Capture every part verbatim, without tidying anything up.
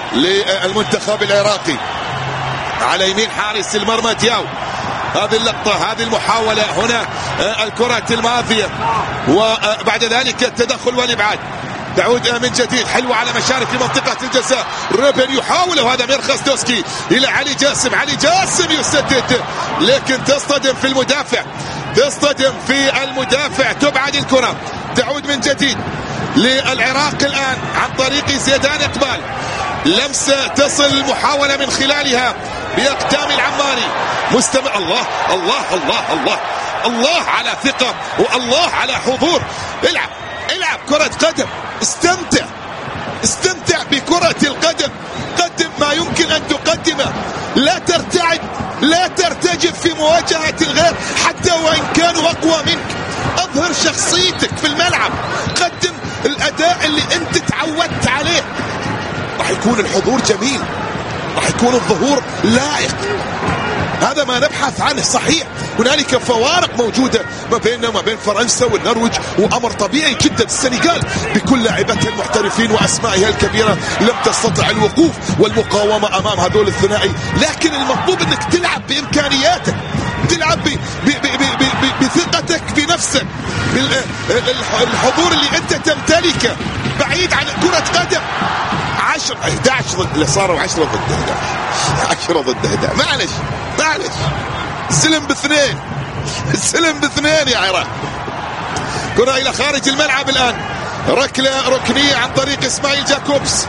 للمنتخب العراقي. على يمين حارس المرمى دياو. هذه اللقطة، هذه المحاولة هنا، الكرة الماضية وبعد ذلك التدخل والإبعاد. تعود من جديد حلوة على مشارف في منطقة الجزاء. ريبن يحاول وهذا ميرخس دوسكي إلى علي جاسم. علي جاسم يسدد لكن تصطدم في المدافع، تصطدم في المدافع، تبعد الكرة. تعود من جديد للعراق الآن عن طريق زيدان إقبال. لمسة تصل المحاولة من خلالها بأقدام العماري. مستمر. الله الله الله الله الله على ثقة والله على حضور. العب العب كرة قدم، استمتع استمتع بكرة القدم. قدم ما يمكن أن تقدمه، لا ترتعد، لا ترتجف في مواجهة الغير حتى وإن كانوا أقوى منك. أظهر شخصيتك في الملعب، قدم الأداء اللي أنت تعودت عليه. راح يكون الحضور جميل، راح يكون الظهور لائق. هذا ما نبحث عنه. صحيح هنالك فوارق موجودة ما بيننا وما بين فرنسا والنرويج، وأمر طبيعي جدا. السنغال بكل لاعبتها المحترفين وأسمائها الكبيرة لم تستطع الوقوف والمقاومة أمام هذول الثنائي، لكن المطلوب أنك تلعب بإمكانياتك، تلعب ب ب ب ب ب بثقتك بنفسك، بالحضور اللي أنت تمتلكه، بعيد عن كرة قدم. عشرة أحد عشر ضد اللي صاروا عشرة ضد أحد عشر، عشرة ضد أحد عشر. معلش معلش سلم باثنين، سلم باثنين يا عراق. كرة إلى خارج الملعب الآن، ركلة ركنية عن طريق إسماعيل جاكوبس.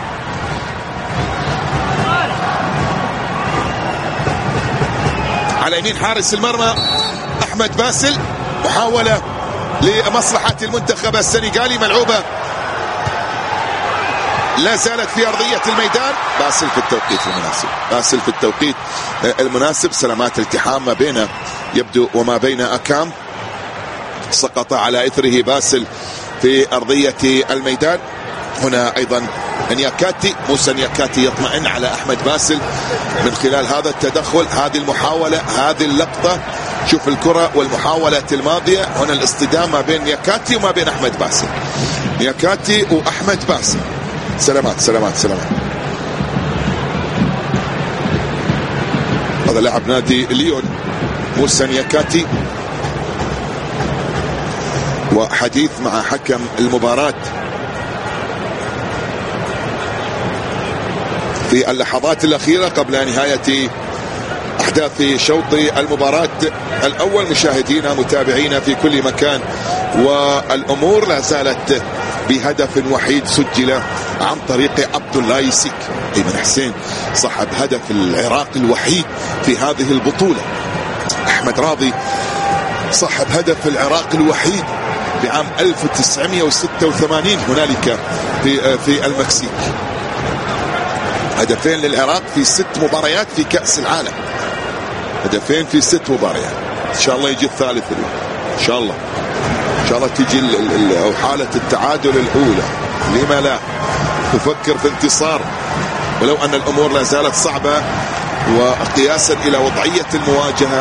على يمين حارس المرمى أحمد باسل. محاولة لمصلحة المنتخب السنغالي ملعوبة، لا زالت في أرضية الميدان. باسل في التوقيت المناسب، باسل في التوقيت المناسب. سلامات التحام ما بين يبدو وما بين أكام. سقط على إثره باسل في أرضية الميدان. هنا أيضا نياكاتي، موسى نياكاتي يطمئن على أحمد باسل من خلال هذا التدخل، هذه المحاولة، هذه اللقطة. شوف الكرة والمحاولة الماضية. هنا الاصطدام ما بين نياكاتي وما بين أحمد باسل، نياكاتي وأحمد باسل. سلامات سلامات سلامات. هذا لاعب نادي ليون موسى نياكاتي. وحديث مع حكم المباراة في اللحظات الأخيرة قبل نهاية أحداث شوط المباراة الأول. مشاهدينا متابعينا في كل مكان، والأمور لا زالت بهدف وحيد سجل عن طريق عبد الله يسيك. ايمن حسين صاحب هدف العراق الوحيد في هذه البطولة. احمد راضي صاحب هدف العراق الوحيد بعام ألف وتسعمئة وستة وثمانين هنالك في في المكسيك. هدفين للعراق في ست مباريات في كأس العالم، هدفين في ست مباريات. ان شاء الله يجي الثالث اليوم، ان شاء الله ان شاء الله تجي او حالة التعادل الاولى، لما لا تفكر في انتصار ولو ان الامور لا زالت صعبة. وقياسا الى وضعية المواجهة،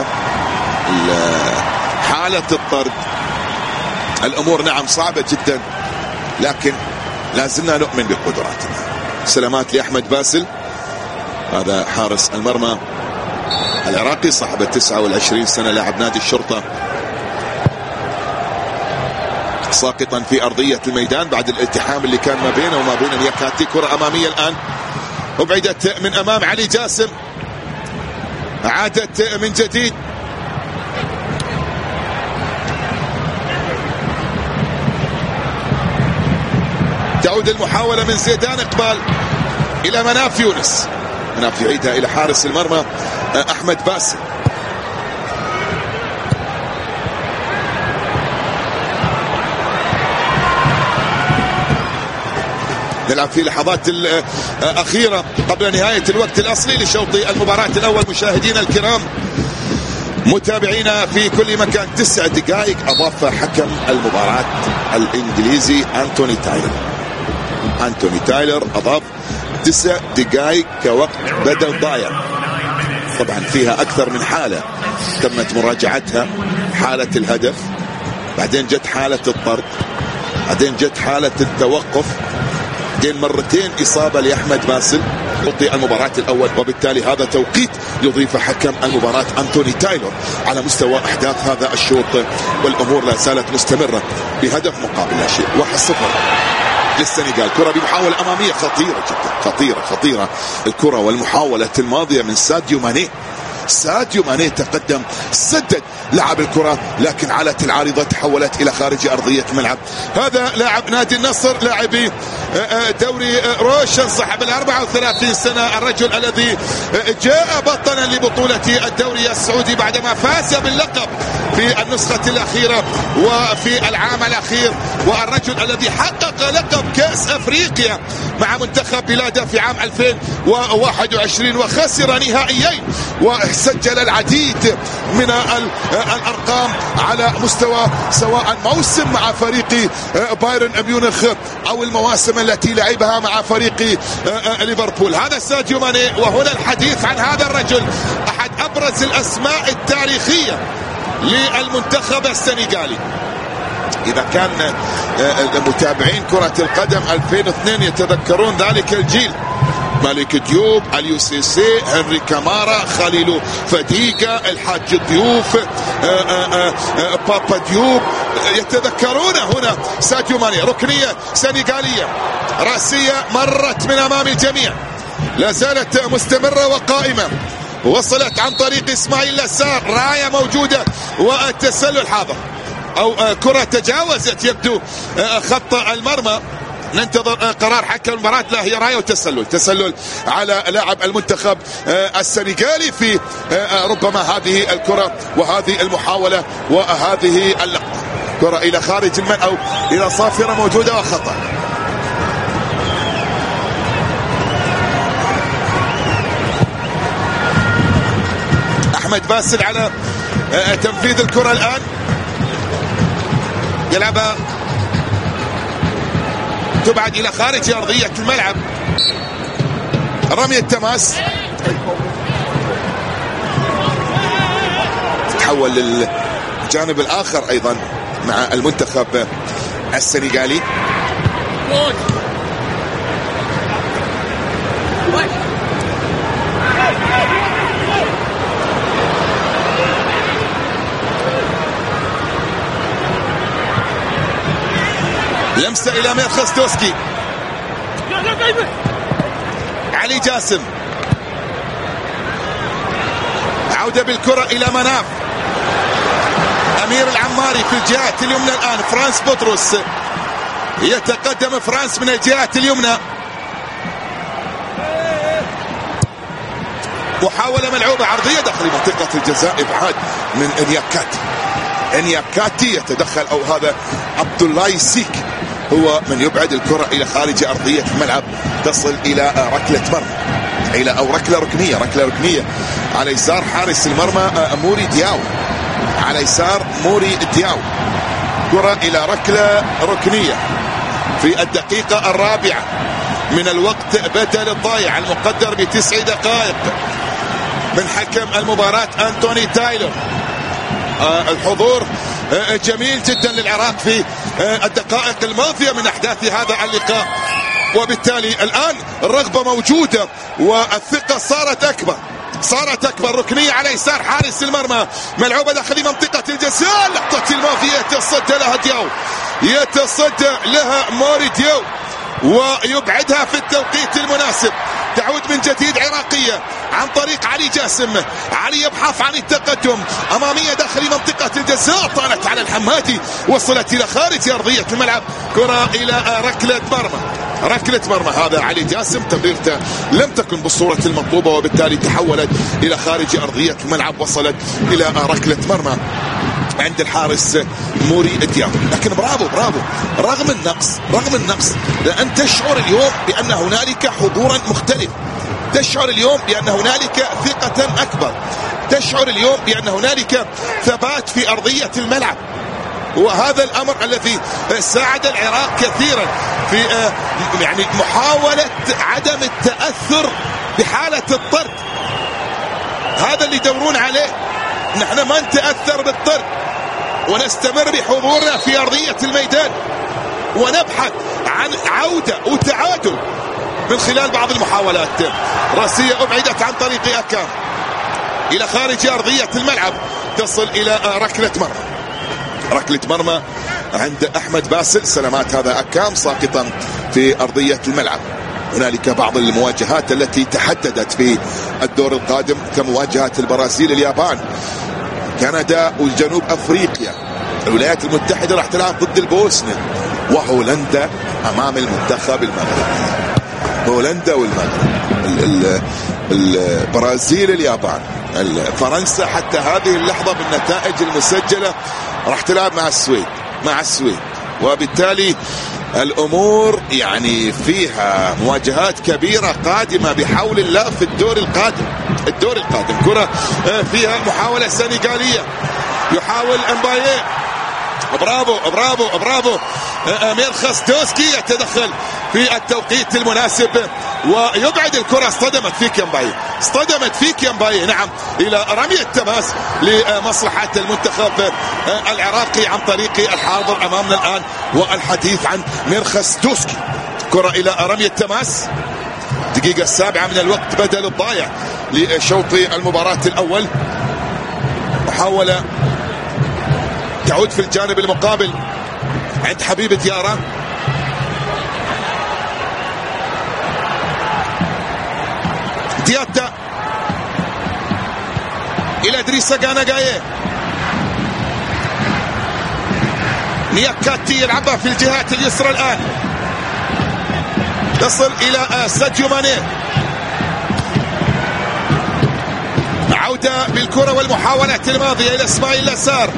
حالة الطرد، الامور نعم صعبة جدا، لكن لازلنا نؤمن بقدراتنا. سلامات لأحمد باسل، هذا حارس المرمى العراقي صاحب التسعة والعشرين سنة، لاعب نادي الشرطة، ساقطا في أرضية الميدان بعد الالتحام اللي كان ما بينه وما بين نياكاتي. كرة أمامية الآن أبعدت من أمام علي جاسم، عادت من جديد. تعود المحاولة من زيدان إقبال إلى مناف يونس، مناف يعيدها إلى حارس المرمى أحمد باسل. نلعب في لحظات الأخيرة قبل نهاية الوقت الأصلي لشوط المباراة الأول. مشاهدينا الكرام متابعينا في كل مكان، تسع دقائق أضاف حكم المباراة الإنجليزي أنتوني تايلر. أنتوني تايلر أضاف تسع دقائق كوقت بدل ضايع. طبعا فيها أكثر من حالة تمت مراجعتها، حالة الهدف، بعدين جت حالة الطرد، بعدين جت حالة التوقف، بعدين مرتين إصابة لأحمد باسل. يعطي المباراة الأول، وبالتالي هذا توقيت يضيف حكم المباراة أنتوني تايلور على مستوى أحداث هذا الشوط، والأمور لا زالت مستمرة بهدف مقابل لا شيء. واحد صفر للسنغال. كرة بمحاولة أمامية خطيرة جدا، خطيرة خطيرة الكرة والمحاولة الماضية من ساديو ماني. ساديو ماني تقدم، سدد لعب الكرة، لكن علت العارضة تحولت إلى خارج أرضية الملعب. هذا لاعب نادي النصر، لاعبي دوري روشن صاحب الأربعة وثلاثين سنة، الرجل الذي جاء بطلا لبطولة الدوري السعودي بعدما فاز باللقب في النسخة الأخيرة وفي العام الأخير، والرجل الذي حقق لقب كأس أفريقيا مع منتخب بلاده في عام ألفين وواحد وعشرين وخسر نهائيين، وسجل العديد من الأرقام على مستوى سواء موسم مع فريق بايرن ميونخ أو المواسم التي لعبها مع فريق ليفربول. هذا ساديو ماني، وهنا الحديث عن هذا الرجل، أحد أبرز الأسماء التاريخية للمنتخب السنغالي. إذا كان متابعين كرة القدم ألفين واثنين يتذكرون ذلك الجيل، مالك ديوب، اليو سي سي، هنري كامارا، خليلو فديقة، الحاج ضيوف، بابا ديوب، يتذكرون هنا ساديو ماني. ركنية سنغالية رأسية مرت من أمام الجميع، لا زالت مستمرة وقائمة، وصلت عن طريق إسماعيل لسار، راية موجودة والتسلل حاضر، أو كرة تجاوزت يبدو خط المرمى. ننتظر قرار حكم المباراة. لا، هي راية وتسلل، تسلل على لاعب المنتخب السنغالي في ربما هذه الكرة وهذه المحاولة وهذه اللقطة. كرة إلى خارج الملعب أو إلى صافرة موجودة وخطأ. أحمد باسل على تنفيذ الكرة الآن، يلعبها تبعد إلى خارج أرضية الملعب. رمي التماس تحول للجانب الآخر أيضا مع المنتخب السنغالي. لمسة إلى مير خستوسكي، علي جاسم، عودة بالكرة إلى مناف، أمير العماري في الجهة اليمنى الآن، فرانس بطرس، يتقدم فرانس من الجهة اليمنى. محاولة ملعوبة عرضية داخل منطقة الجزاء، إبعاد من انياكاتي. انياكاتي يتدخل، أو هذا عبد الله سيك هو من يبعد الكرة إلى خارج أرضية الملعب، تصل إلى ركلة مرمى، إلى أو ركلة ركنية، ركلة ركنية على يسار حارس المرمى موري دياو، على يسار موري دياو. كرة إلى ركلة ركنية في الدقيقة الرابعة من الوقت بدل الضايع المقدر بتسع دقائق من حكم المباراة أنتوني تايلور. آه الحضور آه جميل جدا للعراق في آه الدقائق الماضية من أحداث هذا اللقاء، وبالتالي الآن الرغبة موجودة والثقة صارت أكبر، صارت أكبر. ركنية على يسار حارس المرمى، ملعوبة داخل منطقة الجزاء، اللقطة الماضية يتصدى لها دياو، يتصدى لها موري دياو ويبعدها في التوقيت المناسب. تعود من جديد عراقية عن طريق علي جاسم، علي يبحث عن التقدم، أمامية داخل منطقة الجزاء، طالت على الحمادي، وصلت إلى خارج أرضية الملعب. كرة إلى ركلة مرمى، ركلة مرمى. هذا علي جاسم تمريرته لم تكن بالصورة المطلوبة، وبالتالي تحولت إلى خارج أرضية الملعب، وصلت إلى ركلة مرمى عند الحارس موري دياو. لكن برافو برافو، رغم النقص رغم النقص لأن تشعر اليوم بأن هنالك حضورا مختلف، تشعر اليوم بأن هنالك ثقة أكبر، تشعر اليوم بأن هنالك ثبات في أرضية الملعب، وهذا الأمر الذي ساعد العراق كثيرا في يعني محاولة عدم التأثر بحالة الطرد. هذا اللي يدورون عليه، نحن ما نتأثر بالطرد ونستمر بحضورنا في أرضية الميدان ونبحث عن عودة وتعادل من خلال بعض المحاولات. راسية أبعدت عن طريق أكام إلى خارج أرضية الملعب، تصل إلى ركلة مرمى. ركلة مرمى عند أحمد باسل. سلامات هذا أكام ساقطا في أرضية الملعب. هنالك بعض المواجهات التي تحددت في الدور القادم كمواجهة البرازيل، اليابان، كندا وجنوب أفريقيا. الولايات المتحدة راح تلعب ضد البوسنة، وهولندا أمام المنتخب المغربي. هولندا والمغرب، البرازيل، اليابان، فرنسا حتى هذه اللحظة بالنتائج المسجلة راح تلعب مع السويد مع السويد وبالتالي الأمور يعني فيها مواجهات كبيرة قادمة بحول الله في الدور القادم. الدور القادم كرة فيها محاولة سنغالية، يحاول امباييه، برافو برافو برافو ميرخس دوسكي يتدخل في التوقيت المناسب ويبعد الكرة. اصطدمت في كيمباي اصطدمت في كيمباي نعم، إلى رمي التماس لمصلحة المنتخب العراقي عن طريق الحاضر أمامنا الآن والحديث عن ميرخس دوسكي. كرة إلى رمي التماس، دقيقة السابعة من الوقت بدل الضايع لشوط المباراة الأول. محاولة تعود في الجانب المقابل عند حبيب ديارة. دياتا إلى إدريسا غاناغاييه، نياكاتي يلعبها في الجهات اليسرى الآن، تصل إلى ساديو ماني. عودة بالكرة والمحاولات الماضية إلى إسماعيل لاسار،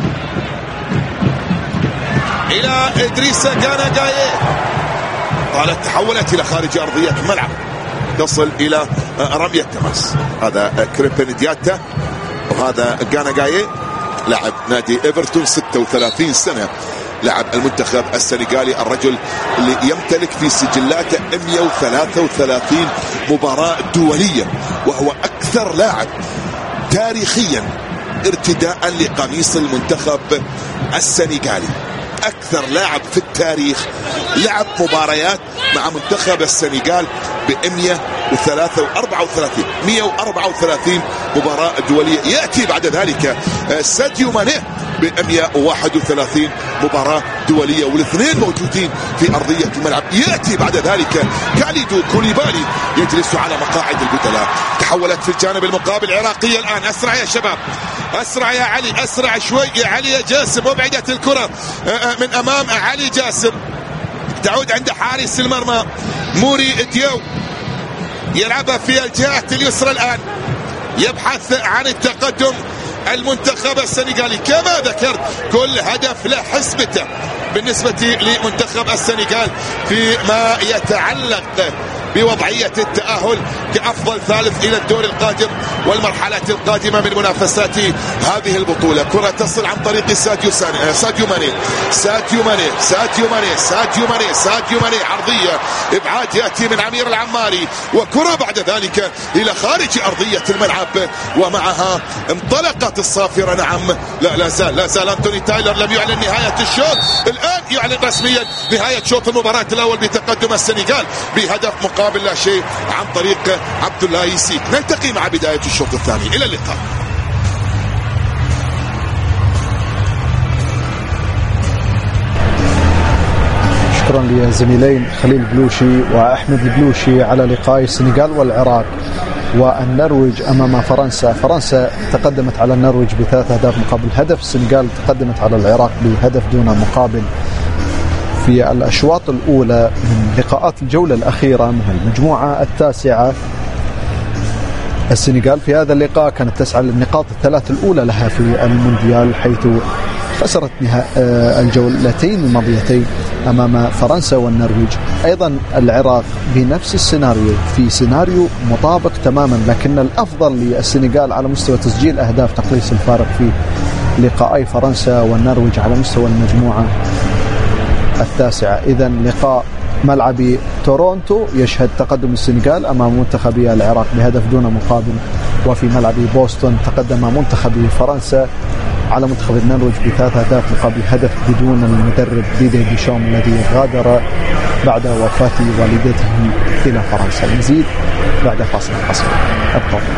إلى إدريسا غاناغاييه، طالت تحولت إلى خارج أرضية الملعب، تصل إلى رمية التماس. هذا كريبين دياتا وهذا غاناغاييه، لاعب نادي إيفرتون، ستة وثلاثين سنة، لاعب المنتخب السنغالي، الرجل اللي يمتلك في سجلاته مئة وثلاثة وثلاثين مباراة دولية، وهو أكثر لاعب تاريخيا ارتداء لقميص المنتخب السنغالي. أكثر لاعب في التاريخ لعب مباريات مع منتخب السنغال ب مئة وثلاثة وأربعة وثلاثين مئة وأربعة وثلاثين مباراة دولية. يأتي بعد ذلك ساديو ماني ب مئة وواحد وثلاثين مباراة دولية، والاثنين موجودين في أرضية الملعب. يأتي بعد ذلك كاليدو كوليبالي يجلس على مقاعد البدلاء. تحولت في الجانب المقابل عراقية الآن. أسرع يا شباب، أسرع يا علي، أسرع شوي يا علي يا جاسم. وبعدت الكرة من أمام علي جاسم، تعود عند حارس المرمى موري ديو، يلعبها في الجهة اليسرى الآن، يبحث عن التقدم المنتخب السنغالي. كما ذكرت كل هدف له حسبته بالنسبة لمنتخب السنغال فيما يتعلق بوضعية التأهل كأفضل ثالث إلى الدور القادم والمرحلة القادمة من منافسات هذه البطولة. كرة تصل عن طريق ساديو ساني ساديو ماني ساديو ماني ساديو ماني ساديو ماني ساديو ماني عرضية، إبعاد يأتي من عمير العماري، وكرة بعد ذلك إلى خارج أرضية الملعب، ومعها انطلقت الصافرة. نعم، لا لا زال لا زال أنتوني تايلر لم يعلن نهاية الشوط، الآن يعلن رسميا نهاية شوط المباراة الأول بتقدم السنغال بهدف مقابل لا شيء عن طريق عبد الله يسيك. نلتقي مع بداية الشوط الثاني، إلى اللقاء. شكرا لزميلين خليل بلوشي وأحمد البلوشي على لقاء السنغال والعراق والنرويج أمام فرنسا. فرنسا تقدمت على النرويج بثلاث أهداف مقابل هدف، السنغال تقدمت على العراق بهدف دون مقابل. في الأشواط الأولى من لقاءات الجولة الأخيرة من المجموعة التاسعة، السنغال في هذا اللقاء كانت تسعى للنقاط الثلاث الأولى لها في المونديال، حيث خسرت الجولتين الماضيتين أمام فرنسا والنرويج. أيضا العراق بنفس السيناريو، في سيناريو مطابق تماما، لكن الأفضل للسنغال على مستوى تسجيل أهداف تقليص الفارق في لقاءي فرنسا والنرويج على مستوى المجموعة التاسعة. إذن لقاء ملعبي تورونتو يشهد تقدم السنغال أمام منتخبي العراق بهدف دون مقابل، وفي ملعبي بوسطن تقدم منتخبي فرنسا على منتخب النرويج بثلاث أهداف مقابل هدف بدون المدرب ديدي ديشام الذي غادر بعد وفاة والدته إلى فرنسا. المزيد بعد فاصل قصير. أبقى